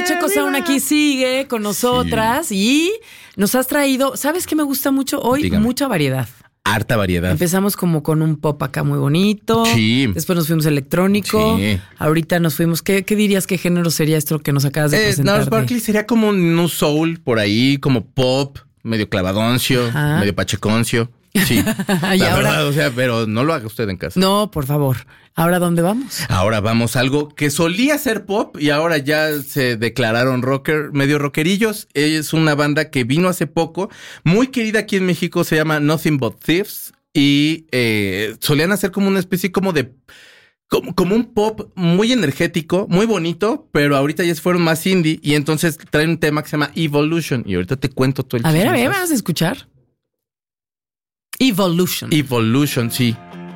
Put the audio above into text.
Pacheco Sound aquí sigue con nosotras y nos has traído, ¿sabes qué me gusta mucho hoy? Dígame. Mucha variedad. Harta variedad. Empezamos como con un pop acá muy bonito. Sí. Después nos fuimos electrónico. Sí. Ahorita nos fuimos. ¿Qué dirías? ¿Qué género sería esto que nos acabas de presentar? Gnarls Barkley sería como un soul por ahí, como pop, medio clavadoncio, Ajá. medio pacheconcio. Sí. Y La ahora- verdad, o sea, pero no lo haga usted en casa. No, por favor. ¿Ahora dónde vamos? Ahora vamos a algo que solía ser pop y ahora ya se declararon rocker, medio rockerillos. Es una banda que vino hace poco, muy querida aquí en México, se llama Nothing But Thieves y solían hacer como una especie como de... Como un pop muy energético, muy bonito, pero ahorita ya se fueron más indie y entonces traen un tema que se llama Evolution y ahorita te cuento todo el A ver, chisme. vamos a escuchar. Evolution. Evolution, sí.